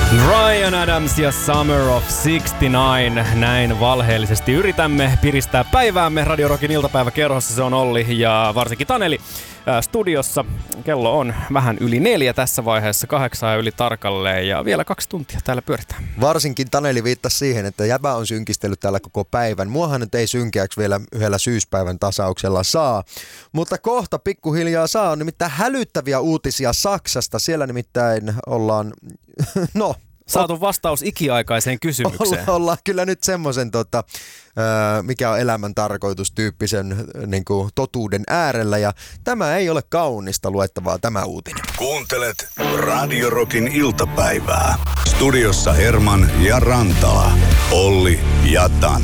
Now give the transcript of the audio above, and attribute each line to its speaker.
Speaker 1: Bryan Adams ja Summer of 69. Näin valheellisesti yritämme piristää päiväämme Radio Rockin iltapäiväkerhossa. Se on Olli ja varsinkin Taneli studiossa. Kello on vähän yli 4 tässä vaiheessa, 8 yli tarkalleen ja vielä 2 tuntia täällä pyöritään.
Speaker 2: Varsinkin Taneli viittasi siihen, että jäbä on synkistellyt täällä koko päivän. Muahan nyt ei synkeäksi vielä yhdellä syyspäivän tasauksella saa, mutta kohta pikkuhiljaa saa. On nimittäin hälyttäviä uutisia Saksasta. Siellä nimittäin ollaan,
Speaker 1: saatu vastaus ikiaikaiseen kysymykseen.
Speaker 2: Ollaan kyllä nyt semmoisen, mikä on elämän tarkoitus -tyyppisen niin kuin totuuden äärellä. Ja tämä ei ole kaunista luettavaa, tämä uutinen.
Speaker 3: Kuuntelet Radio Rockin iltapäivää. Studiossa Herman ja Rantala. Olli ja Taneli.